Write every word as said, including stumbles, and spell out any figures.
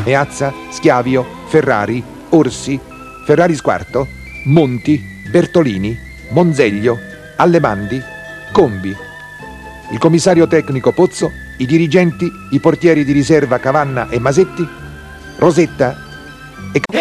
Meazza, Schiavio, Ferrari, Orsi, Ferrari Squarto, Monti, Bertolini, Monzeglio, Allemandi, Combi, il commissario tecnico Pozzo, i dirigenti, i portieri di riserva Cavanna e Masetti, Rosetta e